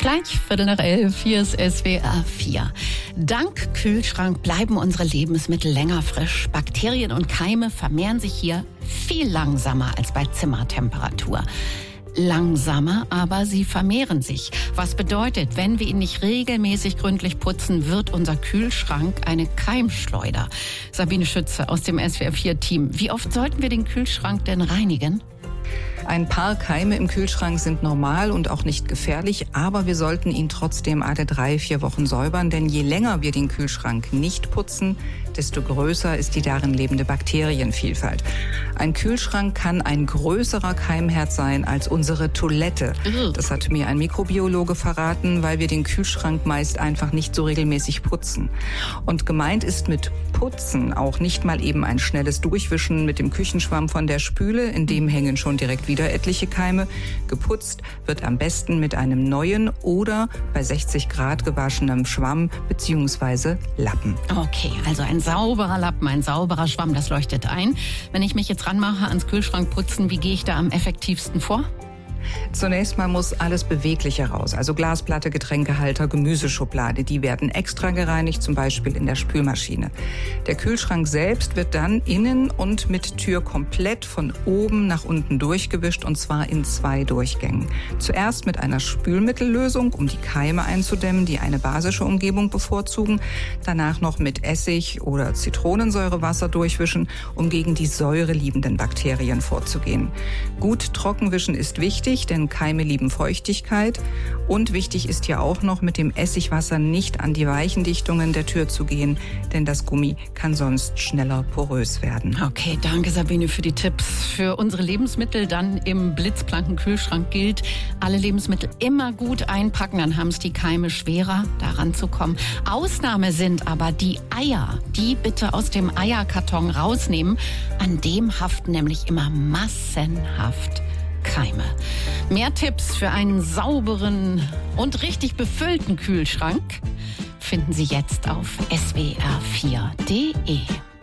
Gleich 11:15, hier ist SWR 4. Dank Kühlschrank bleiben unsere Lebensmittel länger frisch. Bakterien und Keime vermehren sich hier viel langsamer als bei Zimmertemperatur. Langsamer, aber sie vermehren sich. Was bedeutet, wenn wir ihn nicht regelmäßig gründlich putzen, wird unser Kühlschrank eine Keimschleuder. Sabine Schütze aus dem SWR 4-Team. Wie oft sollten wir den Kühlschrank denn reinigen? Ein paar Keime im Kühlschrank sind normal und auch nicht gefährlich, aber wir sollten ihn trotzdem alle 3-4 Wochen säubern, denn je länger wir den Kühlschrank nicht putzen, desto größer ist die darin lebende Bakterienvielfalt. Ein Kühlschrank kann ein größerer Keimherd sein als unsere Toilette. Das hat mir ein Mikrobiologe verraten, weil wir den Kühlschrank meist einfach nicht so regelmäßig putzen. Und gemeint ist mit Putzen auch nicht mal eben ein schnelles Durchwischen mit dem Küchenschwamm von der Spüle, in dem hängen schon direkt wieder etliche Keime. Geputzt wird am besten mit einem neuen oder bei 60 Grad gewaschenem Schwamm bzw. Lappen. Okay, also ein sauberer Lappen, ein sauberer Schwamm, das leuchtet ein. Wenn ich mich jetzt ranmache ans Kühlschrankputzen, wie gehe ich da am effektivsten vor? Zunächst mal muss alles Bewegliche raus, also Glasplatte, Getränkehalter, Gemüseschublade. Die werden extra gereinigt, zum Beispiel in der Spülmaschine. Der Kühlschrank selbst wird dann innen und mit Tür komplett von oben nach unten durchgewischt, und zwar in 2 Durchgängen. Zuerst mit einer Spülmittellösung, um die Keime einzudämmen, die eine basische Umgebung bevorzugen. Danach noch mit Essig oder Zitronensäurewasser durchwischen, um gegen die säureliebenden Bakterien vorzugehen. Gut trockenwischen ist wichtig, denn Keime lieben Feuchtigkeit. Und wichtig ist ja auch noch, mit dem Essigwasser nicht an die weichen Dichtungen der Tür zu gehen, denn das Gummi kann sonst schneller porös werden. Okay, danke Sabine für die Tipps. Für unsere Lebensmittel dann im blitzblanken Kühlschrank gilt, alle Lebensmittel immer gut einpacken, dann haben es die Keime schwerer, da ranzukommen. Ausnahme sind aber die Eier. Die bitte aus dem Eierkarton rausnehmen. An dem haften nämlich immer massenhaft Keime. Mehr Tipps für einen sauberen und richtig befüllten Kühlschrank finden Sie jetzt auf swr4.de.